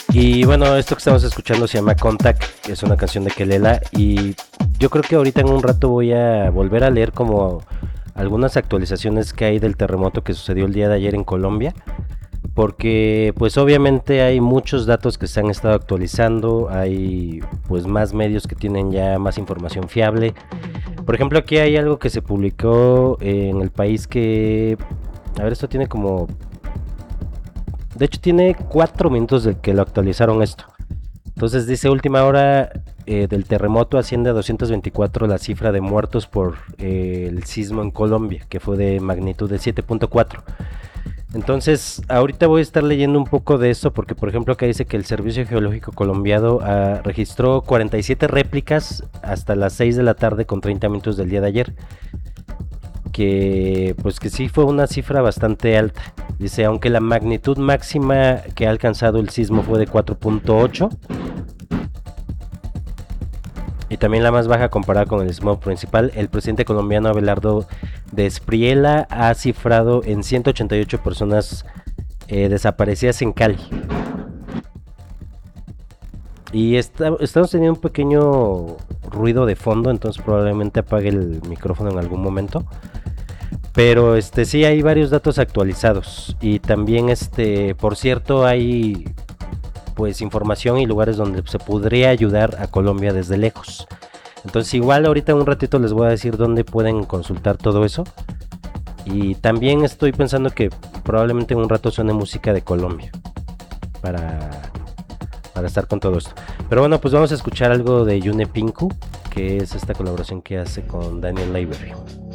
Y bueno, esto que estamos escuchando se llama Contact, que es una canción de Kelela. Y yo creo que ahorita en un rato voy a volver a leer como algunas actualizaciones que hay del terremoto que sucedió el día de ayer en Colombia. Porque pues obviamente hay muchos datos que se han estado actualizando, hay pues más medios que tienen ya más información fiable. Por ejemplo, aquí hay algo que se publicó en El País que, a ver, esto tiene como, de hecho tiene 4 minutos de que lo actualizaron esto. Entonces dice última hora del terremoto asciende a 224 la cifra de muertos por el sismo en Colombia, que fue de magnitud de 7.4. Entonces, ahorita voy a estar leyendo un poco de eso porque, por ejemplo, acá dice que el Servicio Geológico Colombiano registró 47 réplicas hasta las 6 de la tarde con 30 minutos del día de ayer. Que, pues que sí fue una cifra bastante alta. Dice, aunque la magnitud máxima que ha alcanzado el sismo fue de 4.8 y también la más baja comparada con el sismo principal, el presidente colombiano Abelardo de Espriella ha cifrado en 188 personas desaparecidas en Cali. Y estamos teniendo un pequeño ruido de fondo, entonces probablemente apague el micrófono en algún momento. Pero sí hay varios datos actualizados y también por cierto hay pues información y lugares donde se podría ayudar a Colombia desde lejos. Entonces igual ahorita en un ratito les voy a decir dónde pueden consultar todo eso. Y también estoy pensando que probablemente en un rato suene música de Colombia para, para estar con todo esto. Pero bueno, pues vamos a escuchar algo de Yune Pinku, que es esta colaboración que hace con Daniel Lavery.